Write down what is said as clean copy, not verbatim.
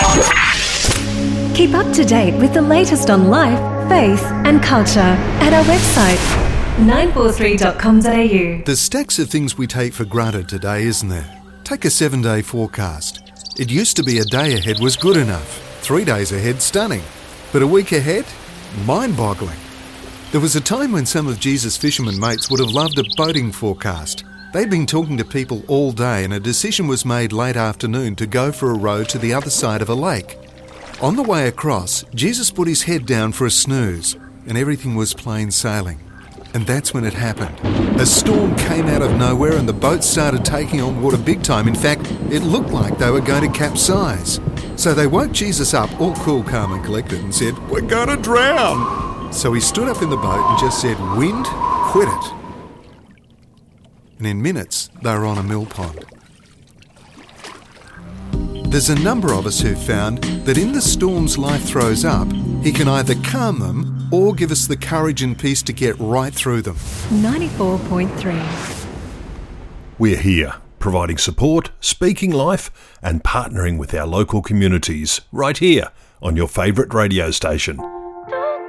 Keep up to date with the latest on life, faith and culture at our website 943.com.au. There's stacks of things we take for granted today, isn't there? Take a 7-day forecast. It used to be a day ahead was good enough, 3 days ahead stunning, but a week ahead, mind-boggling. There was a time when some of Jesus' fishermen mates would have loved a boating forecast. They'd been talking to people all day and a decision was made late afternoon to go for a row to the other side of a lake. On the way across, Jesus put his head down for a snooze and everything was plain sailing. And that's when it happened. A storm came out of nowhere and the boat started taking on water big time. In fact, it looked like they were going to capsize. So they woke Jesus up, all cool, calm and collected, and said, "We're going to drown." So he stood up in the boat and just said, "Wind, quit it." And in minutes, they were on a mill pond. There's a number of us who've found that in the storms life throws up, he can either calm them or give us the courage and peace to get right through them. 94.3. We're here, providing support, speaking life and partnering with our local communities, right here on your favourite radio station.